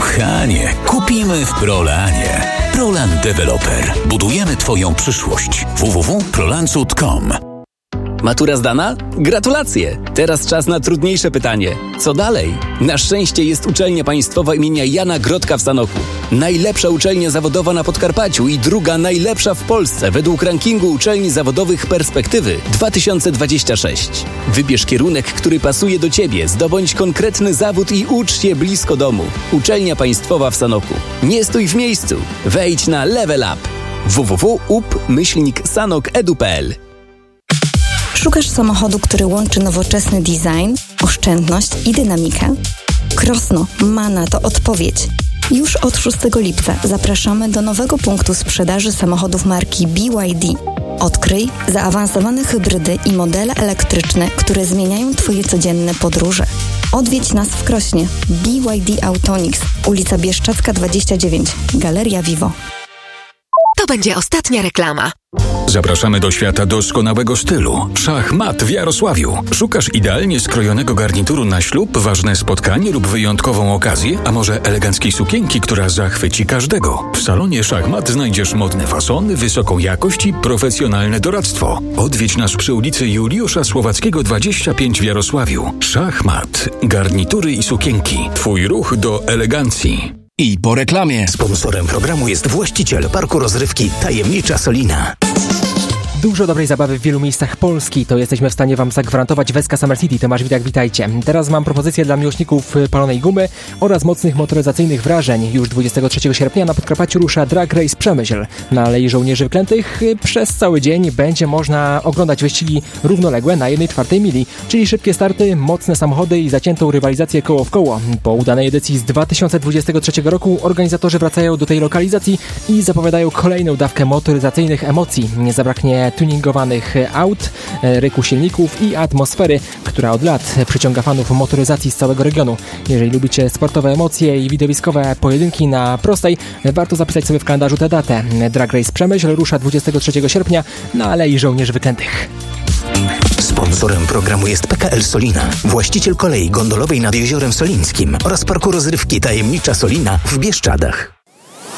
Kochanie, kupimy w Prolanie. Prolan Developer. Budujemy Twoją przyszłość. www.prolancut.com. Matura zdana? Gratulacje! Teraz czas na trudniejsze pytanie. Co dalej? Na szczęście jest uczelnia państwowa imienia Jana Grodka w Sanoku. Najlepsza uczelnia zawodowa na Podkarpaciu i druga najlepsza w Polsce według rankingu uczelni zawodowych Perspektywy 2026. Wybierz kierunek, który pasuje do Ciebie, zdobądź konkretny zawód i ucz się blisko domu. Uczelnia państwowa w Sanoku. Nie stój w miejscu. Wejdź na Level Up. www.up-sanok.edu.pl. Szukasz samochodu, który łączy nowoczesny design, oszczędność i dynamikę? Krosno ma na to odpowiedź. Już od 6 lipca zapraszamy do nowego punktu sprzedaży samochodów marki BYD. Odkryj zaawansowane hybrydy i modele elektryczne, które zmieniają Twoje codzienne podróże. Odwiedź nas w Krośnie. BYD Autonix, ulica Bieszczadzka 29, Galeria Vivo. To będzie ostatnia reklama. Zapraszamy do świata doskonałego stylu. Szach-mat w Jarosławiu. Szukasz idealnie skrojonego garnituru na ślub, ważne spotkanie lub wyjątkową okazję, a może eleganckiej sukienki, która zachwyci każdego? W salonie Szach-mat znajdziesz modne fasony, wysoką jakość i profesjonalne doradztwo. Odwiedź nas przy ulicy Juliusza Słowackiego 25 w Jarosławiu. Szach-mat. Garnitury i sukienki. Twój ruch do elegancji. I po reklamie. Sponsorem programu jest właściciel parku rozrywki Tajemnicza Solina. Dużo dobrej zabawy w wielu miejscach Polski, to jesteśmy w stanie Wam zagwarantować. Weska Summer City, Tomasz Widak, witajcie. Teraz mam propozycję dla miłośników palonej gumy oraz mocnych motoryzacyjnych wrażeń. Już 23 sierpnia na Podkarpaciu rusza Drag Race Przemyśl. Na Alei Żołnierzy Wyklętych przez cały dzień będzie można oglądać wyścigi równoległe na 1/4 mili, czyli szybkie starty, mocne samochody i zaciętą rywalizację koło w koło. Po udanej edycji z 2023 roku organizatorzy wracają do tej lokalizacji i zapowiadają kolejną dawkę motoryzacyjnych emocji. Nie zabraknie tuningowanych aut, ryku silników i atmosfery, która od lat przyciąga fanów motoryzacji z całego regionu. Jeżeli lubicie sportowe emocje i widowiskowe pojedynki na prostej, warto zapisać sobie w kalendarzu tę datę. Drag Race Przemyśl rusza 23 sierpnia na Alei Żołnierzy Wyklętych. Sponsorem programu jest PKL Solina, właściciel kolei gondolowej nad Jeziorem Solińskim oraz parku rozrywki Tajemnicza Solina w Bieszczadach.